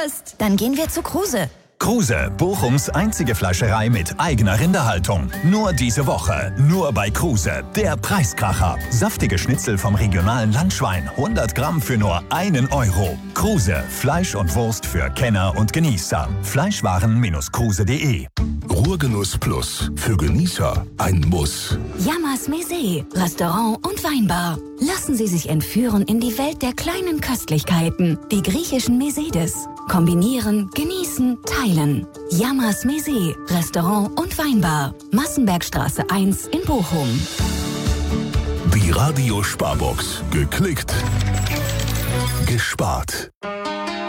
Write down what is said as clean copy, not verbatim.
Durst. Dann gehen wir zu Kruse. Kruse, Bochums einzige Fleischerei mit eigener Rinderhaltung. Nur diese Woche, nur bei Kruse, der Preiskracher. Saftige Schnitzel vom regionalen Landschwein, 100 Gramm für nur 1 Euro. Kruse, Fleisch und Wurst für Kenner und Genießer. Fleischwaren-kruse.de. Ruhrgenuss Plus, für Genießer ein Muss. Yamas Mese, Restaurant und Weinbar. Lassen Sie sich entführen in die Welt der kleinen Köstlichkeiten, die griechischen Mesedes. Kombinieren, genießen, teilen. Yamas Mese, Restaurant und Weinbar. Massenbergstraße 1 in Bochum. Die Radio Sparbox. Geklickt, gespart.